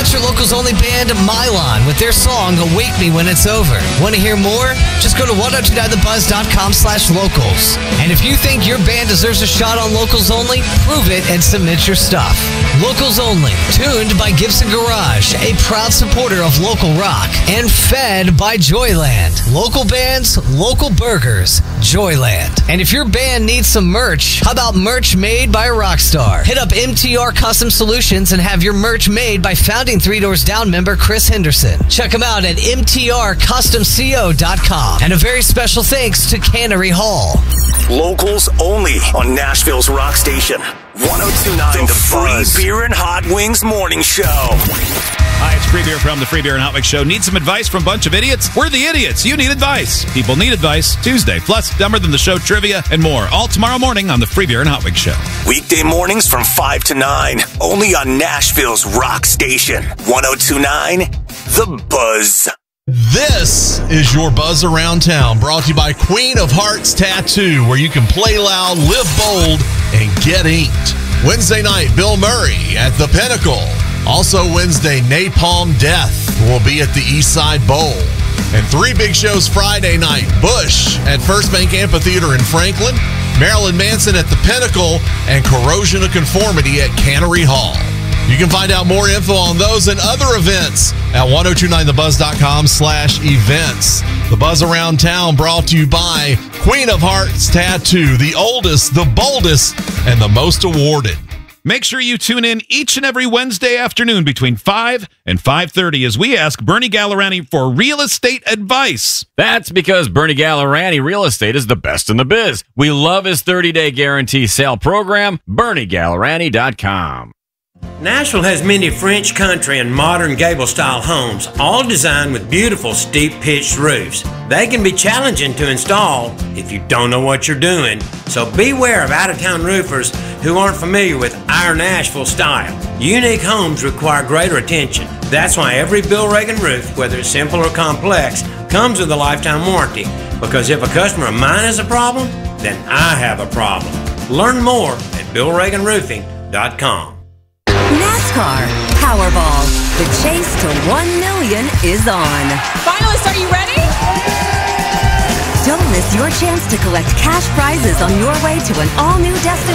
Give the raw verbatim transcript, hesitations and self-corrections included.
Here's your locals only band, Mylon, with their song, Awake Me When It's Over. Want to hear more? Just go to ten twenty-nine the buzz dot com slash locals. And if you think your band deserves a shot on Locals Only, prove it and submit your stuff. Locals Only, tuned by Gibson Garage, a proud supporter of local rock, and fed by Joyland. Local bands, local burgers, Joyland. And if your band needs some merch, how about merch made by a rock star? Hit up M T R Custom Solutions and have your merch made by founding Three Doors Down member Chris Henderson. Check him out at M T R custom co dot com. And a very special thanks to Cannery Hall. Locals only on Nashville's rock station. ten twenty-nine, the Free Beer and Hot Wings Morning Show. Hi, it's Free Beer from the Free Beer and Hot Wings Show. Need some advice from a bunch of idiots? We're the idiots. You need advice. People need advice. Tuesday, plus Dumber Than the Show trivia and more. All tomorrow morning on the Free Beer and Hot Wings Show. Weekday mornings from five to nine, only on Nashville's rock station. ten twenty-nine, The Buzz. This is your Buzz Around Town, brought to you by Queen of Hearts Tattoo, where you can play loud, live bold, and get inked. Wednesday night, Bill Murray at the Pinnacle. Also Wednesday, Napalm Death will be at the Eastside Bowl. And three big shows Friday night, Bush at First Bank Amphitheater in Franklin, Marilyn Manson at the Pinnacle, and Corrosion of Conformity at Cannery Hall. You can find out more info on those and other events at ten twenty-nine the buzz dot com slash events. The Buzz Around Town brought to you by Queen of Hearts Tattoo, the oldest, the boldest, and the most awarded. Make sure you tune in each and every Wednesday afternoon between five and five thirty as we ask Bernie Gallerani for real estate advice. That's because Bernie Gallerani Real Estate is the best in the biz. We love his thirty-day guarantee sale program, bernie gallerani dot com. Nashville has many French country and modern gable-style homes, all designed with beautiful steep-pitched roofs. They can be challenging to install if you don't know what you're doing, so beware of out-of-town roofers who aren't familiar with our Nashville style. Unique homes require greater attention. That's why every Bill Reagan roof, whether it's simple or complex, comes with a lifetime warranty, because if a customer of mine has a problem, then I have a problem. Learn more at bill reagan roofing dot com. NASCAR Powerball. The chase to one million is on. Finalists, are you ready? Don't miss your chance to collect cash prizes on your way to an all-new destination.